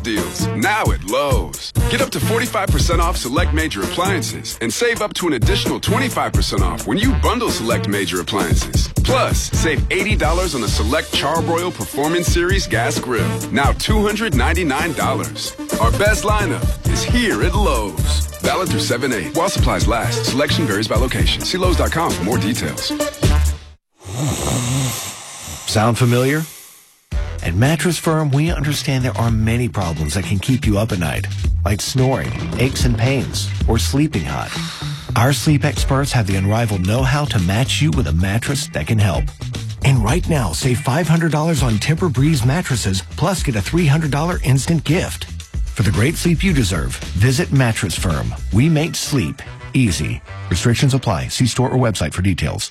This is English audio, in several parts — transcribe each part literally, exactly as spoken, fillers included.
deals, now at Lowe's. Get up to forty-five percent off select major appliances and save up to an additional twenty-five percent off when you bundle select major appliances. Plus, save eighty dollars on the select Charbroil Performance Series gas grill, now two hundred ninety-nine dollars. Our best lineup is here at Lowe's. Valid through seven eight. While supplies last, selection varies by location. See Lowe's dot com for more details. Sound familiar? At Mattress Firm, we understand there are many problems that can keep you up at night, like snoring, aches and pains, or sleeping hot. Our sleep experts have the unrivaled know-how to match you with a mattress that can help. And right now, save five hundred dollars on Tempur-Breeze mattresses, plus get a three hundred dollars instant gift. For the great sleep you deserve, visit Mattress Firm. We make sleep easy. Restrictions apply. See store or website for details.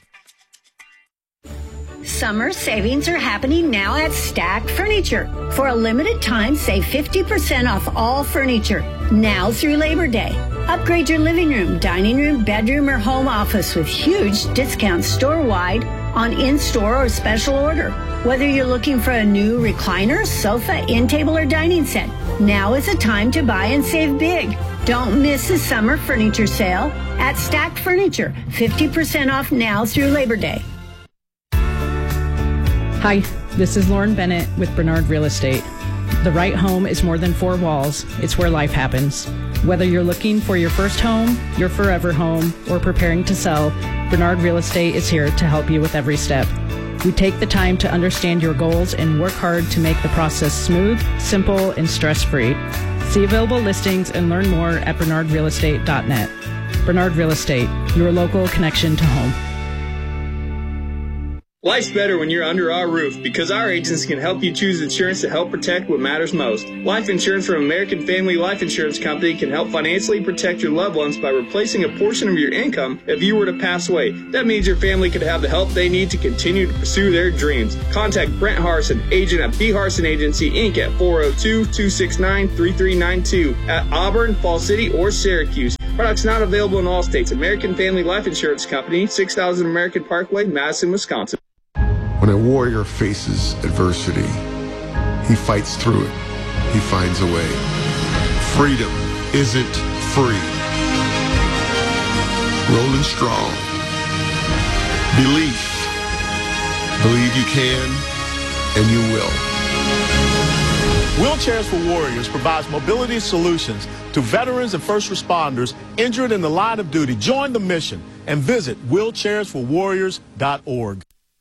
Summer savings are happening now at Stack Furniture. For a limited time, save fifty percent off all furniture, now through Labor Day. Upgrade your living room, dining room, bedroom, or home office with huge discounts store-wide on in-store or special order. Whether you're looking for a new recliner, sofa, in-table, or dining set, now is the time to buy and save big. Don't miss the summer furniture sale at Stack Furniture. fifty percent off now through Labor Day. Hi, this is Lauren Bennett with Bernard Real Estate. The right home is more than four walls. It's where life happens. Whether you're looking for your first home, your forever home, or preparing to sell, Bernard Real Estate is here to help you with every step. We take the time to understand your goals and work hard to make the process smooth, simple, and stress-free. See available listings and learn more at bernard real estate dot net. Bernard Real Estate, your local connection to home. Life's better when you're under our roof because our agents can help you choose insurance to help protect what matters most. Life insurance from American Family Life Insurance Company can help financially protect your loved ones by replacing a portion of your income if you were to pass away. That means your family could have the help they need to continue to pursue their dreams. Contact Brent Harson, agent at B. Harson Agency, Incorporated at four oh two, two six nine, three three nine two at Auburn, Fall City, or Syracuse. Products not available in all states. American Family Life Insurance Company, six thousand American Parkway, Madison, Wisconsin. When a warrior faces adversity, he fights through it. He finds a way. Freedom isn't free. Rolling strong. Belief. Believe you can, and you will. Wheelchairs for Warriors provides mobility solutions to veterans and first responders injured in the line of duty. Join the mission and visit wheelchairs for warriors dot org.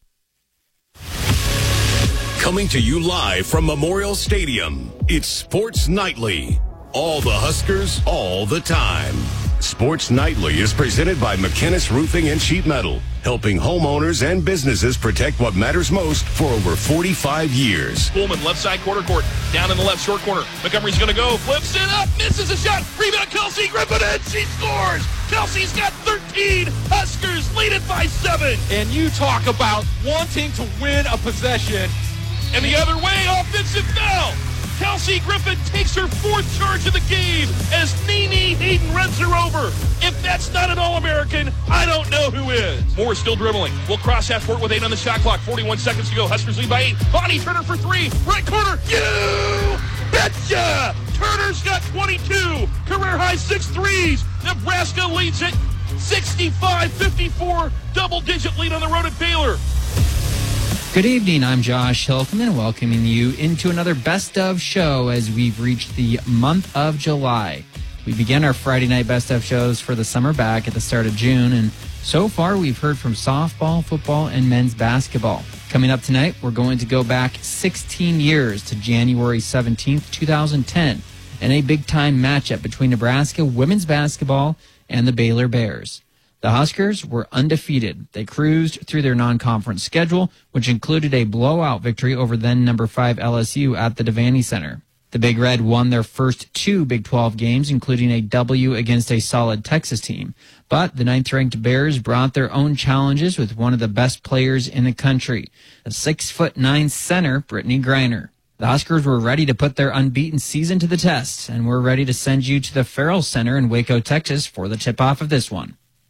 Coming to you live from Memorial Stadium, it's Sports Nightly. All the Huskers, all the time. Sports Nightly is presented by McKinnis Roofing and Sheet Metal, helping homeowners and businesses protect what matters most for over forty-five years. Pullman, left side quarter court, down in the left short corner. Montgomery's going to go, flips it up, misses a shot. Rebound, Kelsey Griffin, and she scores. Kelsey's got thirteen. Huskers lead it by seven. And you talk about wanting to win a possession. And the other way, offensive foul. Kelsey Griffin takes her fourth charge of the game as Nene Hayden runs her over. If that's not an All-American, I don't know who is. Moore still dribbling. Will cross half court with eight on the shot clock. forty-one seconds to go. Huskers lead by eight. Bonnie Turner for three. Right corner. You betcha! Turner's got twenty-two. Career high six threes. Nebraska leads it sixty-five fifty-four. Double-digit lead on the road at Baylor. Good evening, I'm Josh Hilkman, welcoming you into another Best Of show as we've reached the month of July. We began our Friday night Best Of shows for the summer back at the start of June, and so far we've heard from softball, football, and men's basketball. Coming up tonight, we're going to go back sixteen years to January seventeenth, two thousand ten, in a big-time matchup between Nebraska women's basketball and the Baylor Bears. The Huskers were undefeated. They cruised through their non-conference schedule, which included a blowout victory over then number five L S U at the Devaney Center. The Big Red won their first two Big twelve games, including a W against a solid Texas team. But the ninth-ranked Bears brought their own challenges with one of the best players in the country, a six foot nine center, Brittany Griner. The Huskers were ready to put their unbeaten season to the test, and we're ready to send you to the Farrell Center in Waco, Texas for the tip-off of this one.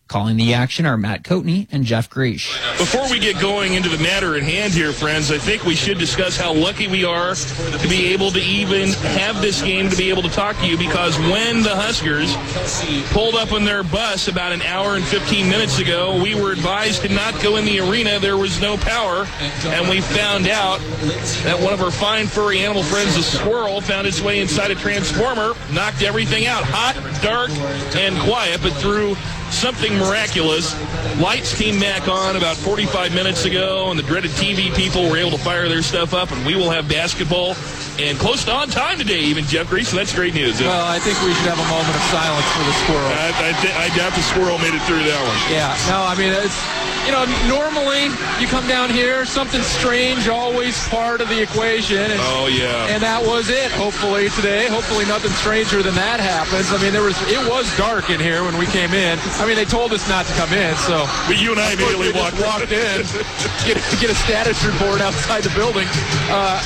Calling the action are Matt Coatney and Jeff Greisch. Before we get going into the matter at hand here, friends, I think we should discuss how lucky we are to be able to even have this game, to be able to talk to you, because when the Huskers pulled up on their bus about an hour and fifteen minutes ago, we were advised to not go in the arena. There was no power, and we found out that one of our fine furry animal friends, the squirrel, found its way inside a transformer, knocked everything out. Hot, dark, and quiet, but through something miraculous, lights came back on about forty-five minutes ago, and the dreaded T V people were able to fire their stuff up, and we will have basketball and close to on time today, even, Jeff Greisch, so that's great news. Well, I think we should have a moment of silence for the squirrel. I, I, th- I doubt the squirrel made it through that one. Yeah, no, I mean, it's, you know, normally you come down here, something strange always part of the equation. And, oh, yeah. And that was it, hopefully, today. Hopefully nothing stranger than that happens. I mean, there was it was dark in here when we came in. I mean, they told us not to come in, so. But you and I immediately walked, walked in get, to get a status report outside the building. Uh,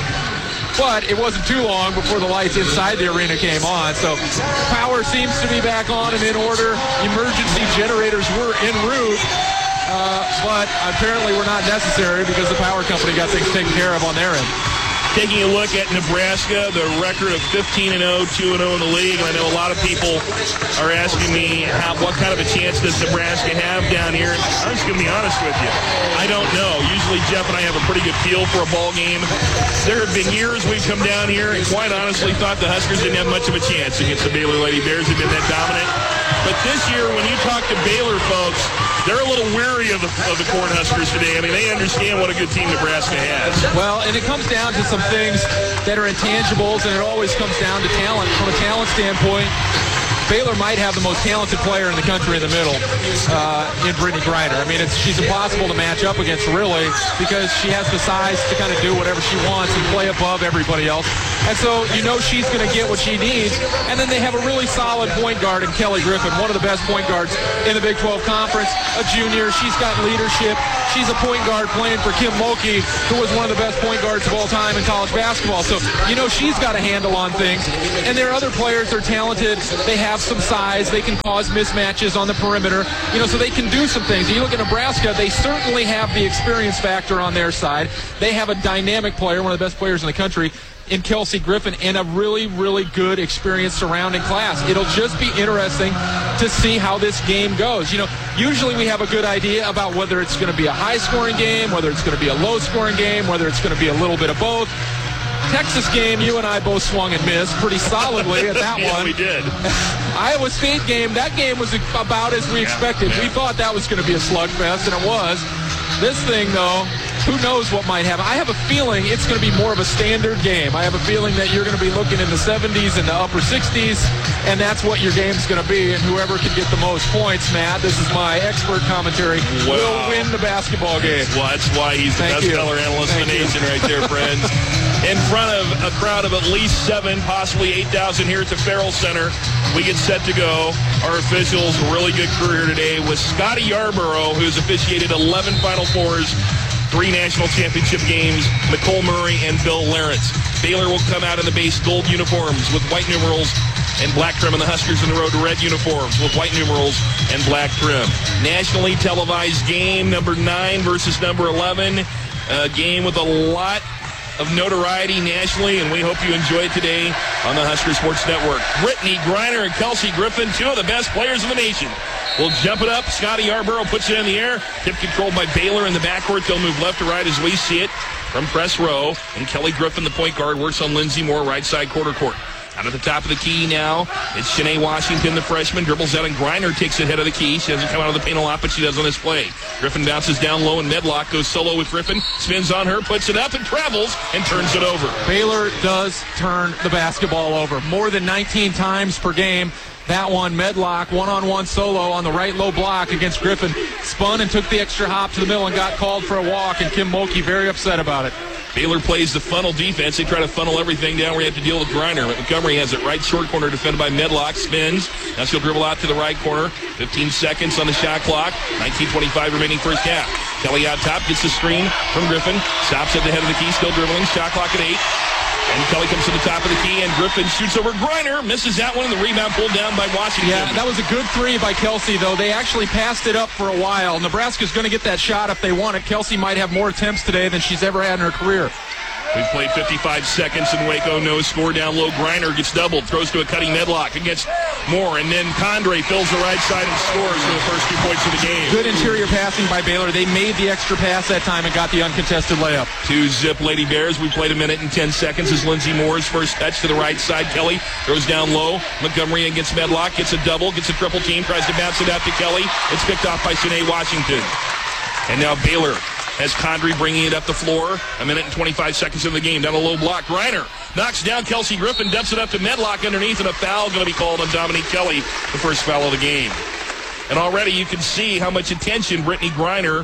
But it wasn't too long before the lights inside the arena came on. So power seems to be back on and in order. Emergency generators were en route, uh, but apparently were not necessary because the power company got things taken care of on their end. Taking a look at Nebraska, the record of fifteen and oh, two and oh in the league. And I know a lot of people are asking me how, what kind of a chance does Nebraska have down here. I'm just going to be honest with you. I don't know. Usually Jeff and I have a pretty good feel for a ball game. There have been years we've come down here and quite honestly thought the Huskers didn't have much of a chance against the Baylor Lady Bears. They've been that dominant. But this year, when you talk to Baylor folks, they're a little weary of the, of the Cornhuskers today. I mean, they understand what a good team Nebraska has. Well, and it comes down to some things that are intangibles, and it always comes down to talent. From a talent standpoint, Baylor might have the most talented player in the country in the middle uh, in Brittany Griner. I mean, it's, she's impossible to match up against, really, because she has the size to kind of do whatever she wants and play above everybody else. And so you know she's going to get what she needs. And then they have a really solid point guard in Kelly Griffin, one of the best point guards in the Big twelve Conference, a junior. She's got leadership. She's a point guard playing for Kim Mulkey, who was one of the best point guards of all time in college basketball. So you know she's got a handle on things. And there are other players. They're talented. They have some size. They can cause mismatches on the perimeter. You know, so they can do some things. And you look at Nebraska, they certainly have the experience factor on their side. They have a dynamic player, one of the best players in the country, in Kelsey Griffin, and a really, really good experienced surrounding class. It'll just be interesting to see how this game goes. You know, usually we have a good idea about whether it's going to be a high-scoring game, whether it's going to be a low-scoring game, whether it's going to be a little bit of both. Texas game, you and I both swung and missed pretty solidly at that yeah, one. we did. Iowa State game, that game was about as we yeah, expected. Yeah. We thought that was going to be a slugfest, and it was. This thing, though, who knows what might happen. I have a feeling it's going to be more of a standard game. I have a feeling that you're going to be looking in the seventies and the upper sixties, and that's what your game's going to be, and whoever can get the most points, Matt, this is my expert commentary, wow. will win the basketball game. Well, that's why he's the Thank best you. color analyst Thank in the you. nation right there, friends. In front of a crowd of at least seven, possibly eight thousand here at the Farrell Center, we get set to go. Our officials, a really good crew here today with Scotty Yarborough, who's officiated eleven Final Fours, three national championship games, Nicole Murray and Bill Lawrence. Baylor will come out in the base gold uniforms with white numerals and black trim, and the Huskers in the road red uniforms with white numerals and black trim. Nationally televised game, number nine versus number eleven. A game with a lot of notoriety nationally, and we hope you enjoy it today on the Husker Sports Network. Brittany Griner and Kelsey Griffin, two of the best players in the nation. We'll jump it up. Scotty Yarborough puts it in the air. Tip controlled by Baylor in the backcourt. They'll move left to right as we see it from press row. And Kelly Griffin, the point guard, works on Lindsey Moore, right side quarter court. Out at the top of the key now, it's Shanae Washington, the freshman, dribbles out, and Griner takes it head of the key. She doesn't come out of the paint a lot, but she does on this play. Griffin bounces down low, and Medlock goes solo with Griffin, spins on her, puts it up, and travels, and turns it over. Baylor does turn the basketball over more than nineteen times per game. That one, Medlock, one-on-one solo on the right low block against Griffin. Spun and took the extra hop to the middle and got called for a walk, and Kim Mulkey very upset about it. Baylor plays the funnel defense. They try to funnel everything down where you have to deal with Griner. Montgomery has it right short corner defended by Medlock. Spins. Now she'll dribble out to the right corner. fifteen seconds on the shot clock. nineteen twenty-five remaining first half. Kelly out top gets the screen from Griffin. Stops at the head of the key. Still dribbling. Shot clock at eight. And Kelly comes to the top of the key, and Griffin shoots over Griner, misses that one, and the rebound pulled down by Washington. Yeah, that was a good three by Kelsey, though. They actually passed it up for a while. Nebraska's going to get that shot if they want it. Kelsey might have more attempts today than she's ever had in her career. We've played fifty-five seconds in Waco. No score down low. Griner gets doubled. Throws to a cutting Medlock against Moore. And then Condrey fills the right side and scores for the first two points of the game. Good interior passing by Baylor. They made the extra pass that time and got the uncontested layup. Two zip Lady Bears. We played a minute and ten seconds as Lindsey Moore's first touch to the right side. Kelly throws down low. Montgomery against Medlock. Gets a double. Gets a triple team. Tries to bounce it out to Kelly. It's picked off by Shanae Washington. And now Baylor has Condrey bringing it up the floor. A minute and twenty-five seconds in the game. Down a low block. Griner knocks down Kelsey Griffin, dumps it up to Medlock underneath, and a foul going to be called on Dominique Kelly, the first foul of the game. And already you can see how much attention Brittany Griner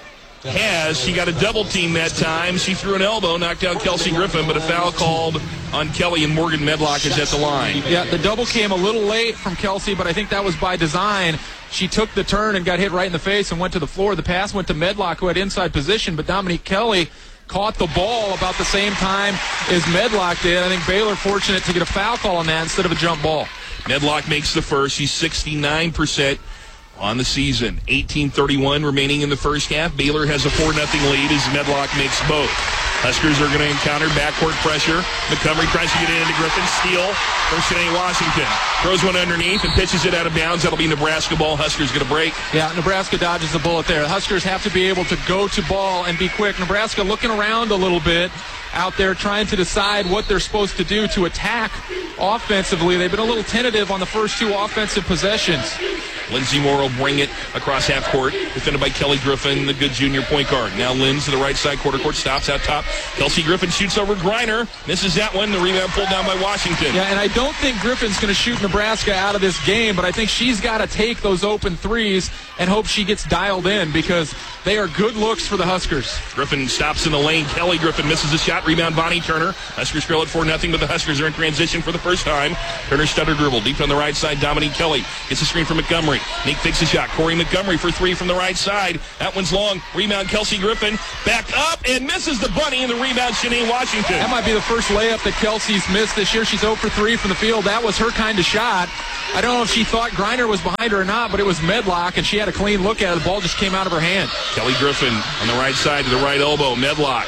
has. She got a double team that time. She threw an elbow, knocked down Kelsey Griffin, but a foul called on Kelly, and Morgan Medlock is at the line. Yeah, the double came a little late from Kelsey, but I think that was by design. She took the turn and got hit right in the face and went to the floor. The pass went to Medlock, who had inside position, but Dominique Kelly caught the ball about the same time as Medlock did. I think Baylor fortunate to get a foul call on that instead of a jump ball. Medlock makes the first. She's sixty-nine percent on the season. eighteen thirty-one remaining in the first half. Baylor has a four nothing lead as Medlock makes both. Huskers are going to encounter backcourt pressure. Montgomery tries to get it into Griffin. Steal from Shanae Washington. Throws one underneath and pitches it out of bounds. That'll be Nebraska ball. Huskers going to break. Yeah, Nebraska dodges the bullet there. The Huskers have to be able to go to ball and be quick. Nebraska looking around a little bit out there trying to decide what they're supposed to do to attack offensively. They've been a little tentative on the first two offensive possessions. Lindsey Moore will bring it across half court, defended by Kelly Griffin, the good junior point guard. Now Linz to the right side, quarter court, stops out top. Kelsey Griffin shoots over Griner, misses that one. The rebound pulled down by Washington. Yeah, and I don't think Griffin's going to shoot Nebraska out of this game, but I think she's got to take those open threes and hope she gets dialed in because they are good looks for the Huskers. Griffin stops in the lane. Kelly Griffin misses a shot. Rebound, Bonnie Turner. Huskers trail at four nothing, but the Huskers are in transition for the first time. Turner stutter dribble. Deep on the right side, Dominique Kelly gets a screen from Montgomery. Nate takes a shot. Corey Montgomery for three from the right side. That one's long. Rebound, Kelsey Griffin. Back up and misses the bunny, and the rebound, Shanae Washington. That might be the first layup that Kelsey's missed this year. She's zero for three from the field. That was her kind of shot. I don't know if she thought Griner was behind her or not, but it was Medlock, and she had a clean look at it. The ball just came out of her hand. Kelly Griffin on the right side to the right elbow. Medlock.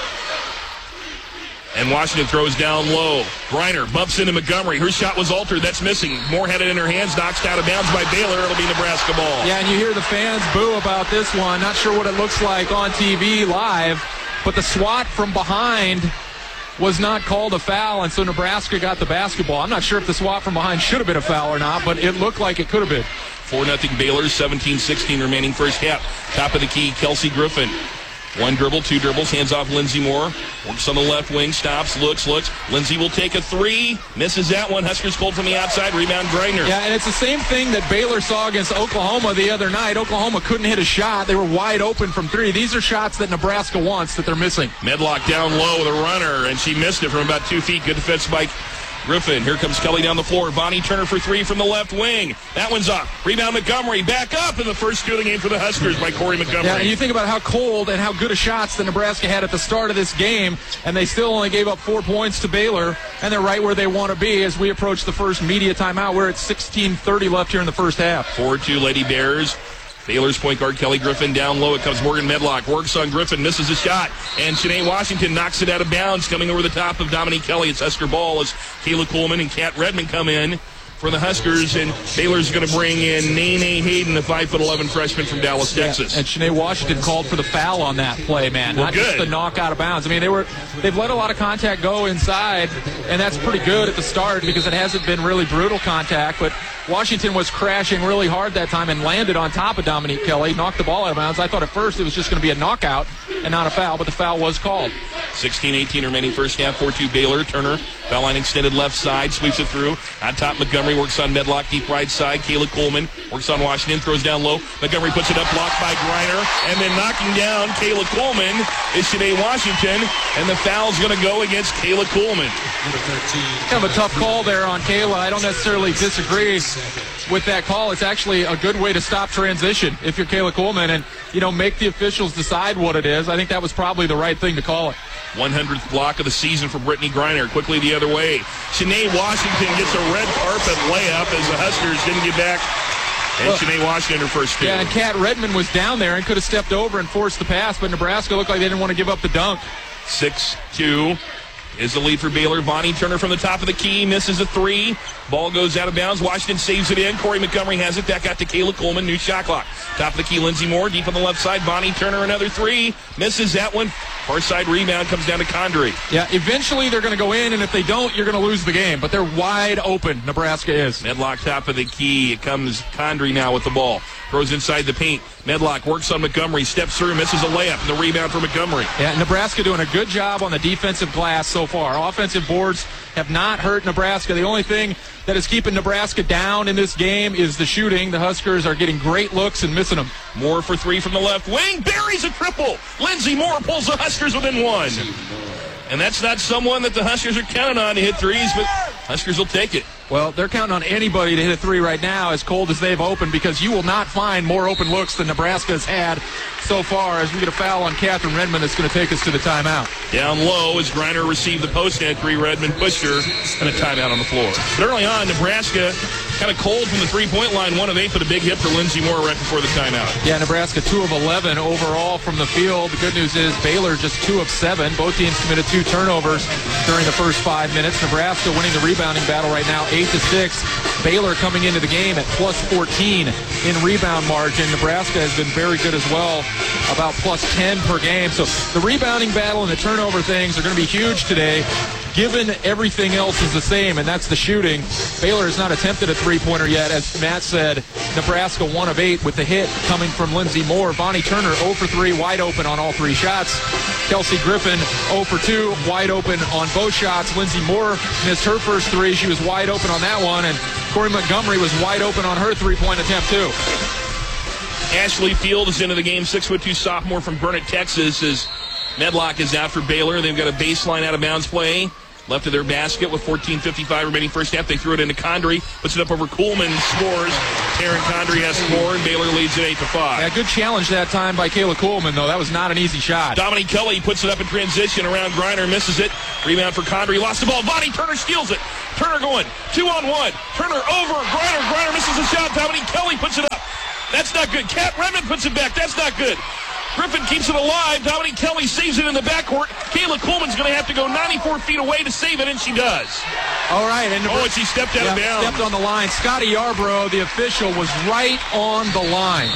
And Washington throws down low. Griner bumps into Montgomery. Her shot was altered. That's missing. Moore had it in her hands. Knocked out of bounds by Baylor. It'll be Nebraska ball. Yeah, and you hear the fans boo about this one. Not sure what it looks like on T V live, but the swat from behind was not called a foul, and so Nebraska got the basketball. I'm not sure if the swat from behind should have been a foul or not, but it looked like it could have been. four nothing Baylor, seventeen sixteen remaining first half. Top of the key, Kelsey Griffin. One dribble, two dribbles, hands off Lindsey Moore. Works on the left wing, stops, looks, looks. Lindsey will take a three. Misses that one. Huskers cold from the outside. Rebound, Griner. Yeah, and it's the same thing that Baylor saw against Oklahoma the other night. Oklahoma couldn't hit a shot. They were wide open from three. These are shots that Nebraska wants that they're missing. Medlock down low with a runner, and she missed it from about two feet. Good defense by Griffin. Here comes Kelly down the floor. Bonnie Turner for three from the left wing. That one's up. Rebound Montgomery. Back up in the first two of the game for the Huskers by Corey Montgomery. Yeah, and you think about how cold and how good of shots that Nebraska had at the start of this game, and they still only gave up four points to Baylor, and they're right where they want to be as we approach the first media timeout. We're at sixteen thirty left here in the first half. four two Lady Bears. Baylor's point guard Kelly Griffin down low. It comes Morgan Medlock. Works on Griffin. Misses a shot. And Shanae Washington knocks it out of bounds. Coming over the top of Dominique Kelly. It's Husker ball as Kayla Coleman and Kat Redmond come in for the Huskers. And Baylor's going to bring in Nene Hayden, the five foot eleven freshman from Dallas, Texas. Yeah, and Shanae Washington called for the foul on that play, man. Well, Not good. just the knock out of bounds. I mean, they were, they've let a lot of contact go inside, and that's pretty good at the start because it hasn't been really brutal contact. But Washington was crashing really hard that time and landed on top of Dominique Kelly, knocked the ball out of bounds. I thought at first it was just going to be a knockout and not a foul, but the foul was called. sixteen eighteen remaining first half. four two Baylor. Turner, foul line extended left side, sweeps it through. On top, Montgomery works on Medlock, deep right side. Kayla Coleman works on Washington, throws down low. Montgomery puts it up, blocked by Griner. And then knocking down Kayla Coleman is Shanae Washington, and the foul's going to go against Kayla Coleman. Kind of a tough call there on Kayla. I don't necessarily disagree with that call. It's actually a good way to stop transition if you're Kayla Coleman and, you know, make the officials decide what it is. I think that was probably the right thing to call it. one hundredth block of the season for Brittany Griner. Quickly the other way. Shanae Washington gets a red carpet layup as the Huskers didn't get back. And well, Shanae Washington her first two. Yeah, and Kat Redmond was down there and could have stepped over and forced the pass, but Nebraska looked like they didn't want to give up the dunk. six two is the lead for Baylor. Bonnie Turner from the top of the key misses a three. Ball goes out of bounds. Washington saves it in. Corey Montgomery has it back out to Kayla Coleman. New shot clock. Top of the key, Lindsey Moore deep on the left side. Bonnie Turner another three. Misses that one. Far side rebound comes down to Condry. Yeah, eventually they're going to go in, and if they don't, you're going to lose the game. But they're wide open. Nebraska is. Medlock top of the key. It comes Condry now with the ball. Throws inside the paint. Medlock works on Montgomery. Steps through. Misses a layup. And the rebound for Montgomery. Yeah, Nebraska doing a good job on the defensive glass so far. Offensive boards have not hurt Nebraska. The only thing that is keeping Nebraska down in this game is the shooting. The Huskers are getting great looks and missing them. Moore for three from the left wing. Buries a triple. Lindsey Moore pulls the Huskers within one. And that's not someone that the Huskers are counting on to hit threes, but Huskers will take it. Well, they're counting on anybody to hit a three right now as cold as they've opened, because you will not find more open looks than Nebraska has had so far, as we get a foul on Catherine Redmond that's going to take us to the timeout. Down low as Griner received the post entry. Redmond pushed her and a timeout on the floor. But early on, Nebraska kind of cold from the three-point line. One of eight, but a big hit for Lindsey Moore right before the timeout. Yeah, Nebraska two of eleven overall from the field. The good news is Baylor just two of seven. Both teams committed two turnovers during the first five minutes. Nebraska winning the rebounding battle right now, eight to six. Baylor coming into the game at plus fourteen in rebound margin. Nebraska has been very good as well, about plus ten per game. So the rebounding battle and the turnover things are going to be huge today, given everything else is the same, and that's the shooting. Baylor has not attempted a three-pointer yet. As Matt said, Nebraska one of eight with the hit coming from Lindsey Moore. Bonnie Turner zero for three, wide open on all three shots. Kelsey Griffin zero for two, wide open on both shots. Lindsey Moore missed her first three. She was wide open on that one, and Corey Montgomery was wide open on her three-point attempt too. Ashley Field is into the game, six foot two sophomore from Burnett, Texas, as Medlock is out for Baylor. They've got a baseline out of bounds play left of their basket with fourteen fifty-five remaining first half. They threw it into Condry, puts it up over Coolman, scores. Taryn Condry has scored, and Baylor leads it eight to five. Yeah, good challenge that time by Kayla Coolman, though. That was not an easy shot. Dominique Kelly puts it up in transition around Griner, misses it. Rebound for Condry, lost the ball. Bonnie Turner steals it. Turner going two on one. Turner over Griner. Griner misses the shot. Dominique Kelly puts it up. That's not good. Kat Redmond puts it back. That's not good. Griffin keeps it alive. Dominique Kelly saves it in the backcourt. Kayla Coleman's going to have to go ninety-four feet away to save it, and she does. All right. And oh, and she stepped out yeah, of bounds. Stepped on the line. Scotty Yarbrough, the official, was right on the line.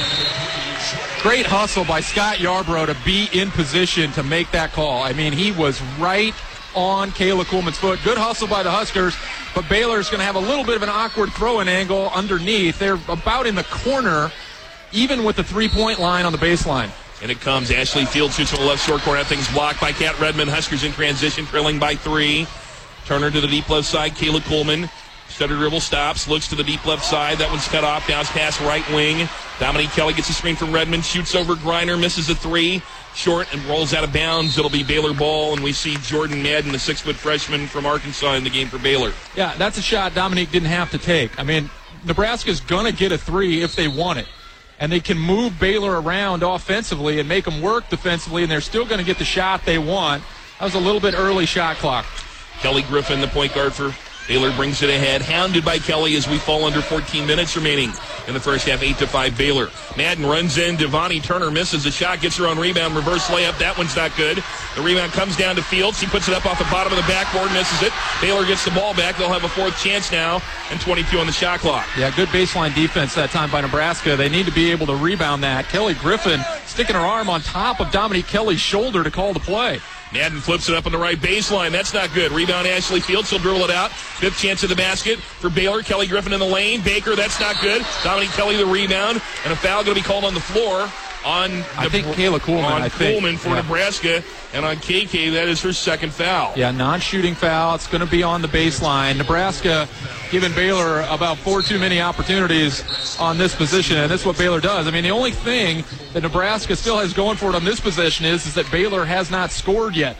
Great hustle by Scott Yarbrough to be in position to make that call. I mean, he was right on Kayla Coleman's foot. Good hustle by the Huskers, but Baylor's going to have a little bit of an awkward throw-in angle underneath. They're about in the corner, even with the three-point line on the baseline. And it comes. Ashley Field shoots from the left short corner. That thing's blocked by Kat Redmond. Huskers in transition, trailing by three. Turner to the deep left side. Kayla Coleman. Stutter dribble stops. Looks to the deep left side. That one's cut off. Bounce pass right wing. Dominique Kelly gets a screen from Redmond. Shoots over Griner. Misses a three. Short and rolls out of bounds. It'll be Baylor ball. And we see Jordan Madden, the six-foot freshman from Arkansas, in the game for Baylor. Yeah, that's a shot Dominique didn't have to take. I mean, Nebraska's going to get a three if they want it. And they can move Baylor around offensively and make them work defensively, and they're still going to get the shot they want. That was a little bit early shot clock. Kelly Griffin, the point guard for Baylor, brings it ahead. Hounded by Kelly as we fall under fourteen minutes remaining in the first half, eight to five Baylor. Madden runs in. Devani Turner misses a shot, gets her own rebound, reverse layup. That one's not good. The rebound comes down to Fields. He puts it up off the bottom of the backboard, misses it. Baylor gets the ball back. They'll have a fourth chance now, and twenty-two on the shot clock. Yeah, good baseline defense that time by Nebraska. They need to be able to rebound that. Kelly Griffin sticking her arm on top of Dominique Kelly's shoulder to call the play. Madden flips it up on the right baseline. That's not good. Rebound Ashley Fields. He'll dribble it out. Fifth chance at the basket for Baylor. Kelly Griffin in the lane. Baker, that's not good. Dominique Kelly the rebound. And a foul going to be called on the floor on I think Kayla Coolman. On I Coolman think. for yeah. Nebraska. And on K K, that is her second foul. Yeah, non-shooting foul. It's going to be on the baseline. Nebraska giving Baylor about four too many opportunities on this position, and that's what Baylor does. I mean, the only thing that Nebraska still has going for it on this position is, is that Baylor has not scored yet.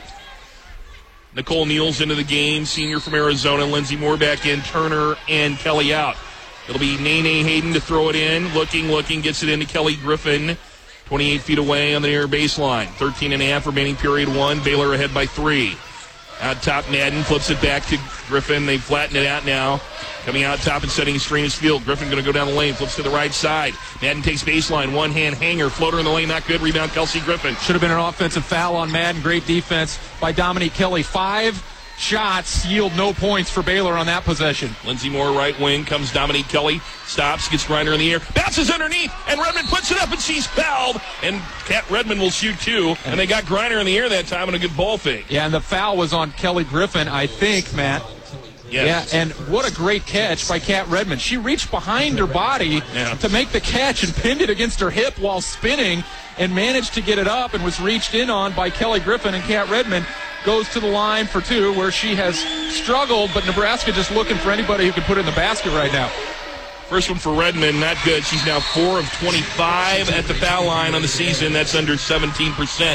Nicole Neal's into the game, senior from Arizona. Lindsey Moore back in, Turner and Kelly out. It'll be Nene Hayden to throw it in. Looking, looking, gets it into Kelly Griffin. twenty-eight feet away on the near baseline. thirteen and a half remaining period one. Baylor ahead by three. Out top, Madden flips it back to Griffin. They flatten it out now. Coming out top and setting screen is Field. Griffin going to go down the lane. Flips to the right side. Madden takes baseline. One-hand hanger. Floater in the lane. Not good. Rebound, Kelsey Griffin. Should have been an offensive foul on Madden. Great defense by Dominique Kelly. Five shots yield no points for Baylor on that possession. Lindsey Moore, right wing. Comes Dominique Kelly. Stops. Gets Griner in the air. Bounces underneath. And Redmond puts it up, and she's fouled. And Kat Redmond will shoot two. And they got Griner in the air that time on a good ball fake. Yeah, and the foul was on Kelly Griffin, I think, Matt. Yes. Yeah, and what a great catch by Kat Redmond. She reached behind her body yeah. to make the catch and pinned it against her hip while spinning and managed to get it up and was reached in on by Kelly Griffin. And Kat Redmond goes to the line for two, where she has struggled, but Nebraska just looking for anybody who can put it in the basket right now. First one for Redmond, not good. She's now four of twenty-five at the foul line on the season. That's under seventeen percent.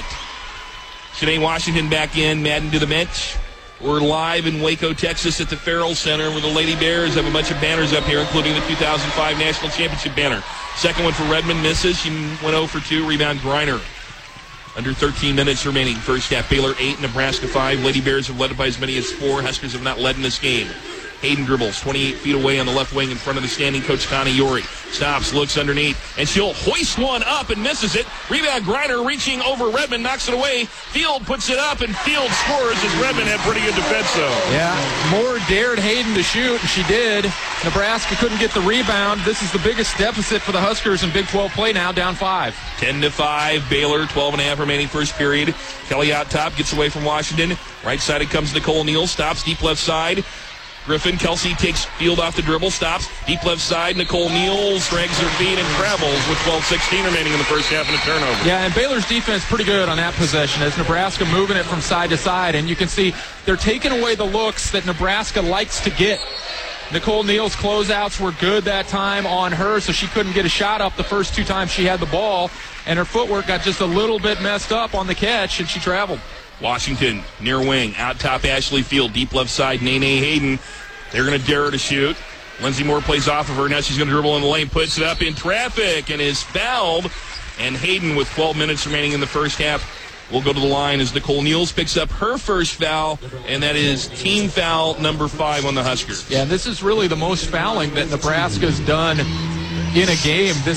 Shanae Washington back in, Madden to the bench. We're live in Waco, Texas at the Farrell Center, where the Lady Bears have a bunch of banners up here, including the two thousand five National Championship banner. Second one for Redmond, misses. She went zero for two. Rebound, Griner. Under thirteen minutes remaining. First half, Baylor eight, Nebraska five. Lady Bears have led it by as many as four. Huskers have not led in this game. Hayden dribbles twenty-eight feet away on the left wing in front of the standing coach Connie Yori. Stops, looks underneath, and she'll hoist one up and misses it. Rebound, Griner reaching over Redmond, knocks it away. Field puts it up, and Field scores as Redmond had pretty good defense, though. Yeah, Moore dared Hayden to shoot, and she did. Nebraska couldn't get the rebound. This is the biggest deficit for the Huskers in Big twelve play now, down five. ten to five, Baylor, twelve and a half remaining first period. Kelly out top, gets away from Washington. Right side it comes Nicole Neal, stops deep left side. Griffin, Kelsey takes Field off the dribble, stops, deep left side, Nicole Neal drags her feet and travels with twelve sixteen remaining in the first half and a turnover. Yeah, and Baylor's defense pretty good on that possession as Nebraska moving it from side to side, and you can see they're taking away the looks that Nebraska likes to get. Nicole Neal's closeouts were good that time on her, so she couldn't get a shot up the first two times she had the ball, and her footwork got just a little bit messed up on the catch, and she traveled. Washington, near wing, out top Ashley Field, deep left side, Nene Hayden. They're going to dare her to shoot. Lindsey Moore plays off of her. Now she's going to dribble in the lane, puts it up in traffic, and is fouled. And Hayden, with twelve minutes remaining in the first half, will go to the line as Nicole Neals picks up her first foul, and that is team foul number five on the Huskers. Yeah, this is really the most fouling that Nebraska's done in a game this